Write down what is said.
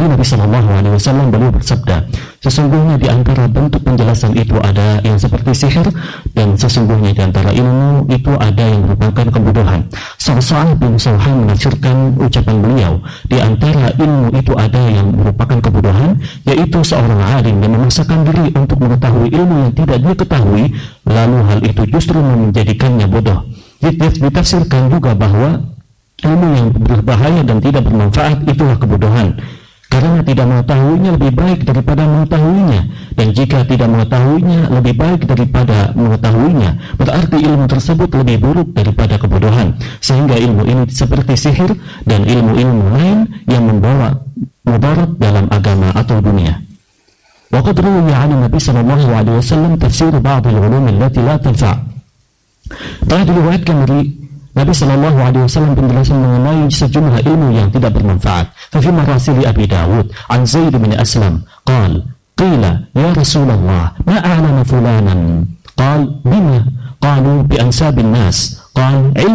Dari Nabi SAW beliau bersabda, sesungguhnya di antara bentuk penjelasan itu ada yang seperti sihir, dan sesungguhnya di antara ilmu itu ada yang merupakan kebodohan. Sa'ad bin Sawhan menafsirkan ucapan beliau, di antara ilmu itu ada yang merupakan kebodohan, yaitu seorang alim yang memaksakan diri untuk mengetahui ilmu yang tidak dia ketahui, lalu hal itu justru menjadikannya bodoh. Ditafsirkan juga bahwa ilmu yang berbahaya dan tidak bermanfaat itulah kebodohan, karena tidak mengetahuinya lebih baik daripada mengetahuinya, dan jika tidak mengetahuinya lebih baik daripada mengetahuinya, berarti ilmu tersebut lebih buruk daripada kebodohan, sehingga ilmu ini seperti sihir dan ilmu-ilmu lain yang membawa mudarat dalam agama atau dunia. Waqad ruwiya 'an Nabi sallallahu alaihi wasallam tafsir ba'd al-ulum allati la tanfa'. Telah diriwayatkan dari Nabi sallallahu alaihi wasallam penjelasan mengenai sejumlah ilmu yang tidak bermanfaat. Fa fi marasil Abi Dawud an Zaid bin Aslam qala qila ya Rasulullah ma a'lama fulanan qala bima qalu bi ansabin nas qala